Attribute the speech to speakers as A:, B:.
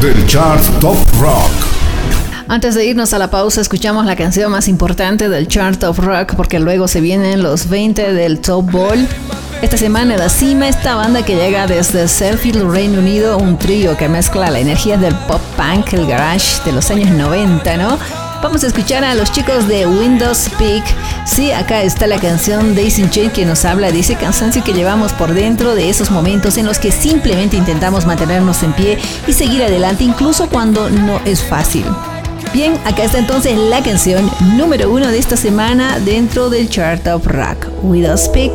A: del Chart Top Rock.
B: Antes de irnos a la pausa, escuchamos la canción más importante del Chart Top Rock, porque luego se vienen los 20 del Top Ball. Esta semana en la cima, esta banda que llega desde Sheffield, Reino Unido, un trío que mezcla la energía del pop punk, el garage de los años 90, ¿no? Vamos a escuchar a los chicos de Windows Speak. Sí, acá está la canción Daisy Chain que nos habla de ese cansancio que llevamos por dentro, de esos momentos en los que simplemente intentamos mantenernos en pie y seguir adelante incluso cuando no es fácil. Bien, acá está entonces la canción número 1 de esta semana dentro del Chart Top Rock, Windows Speak.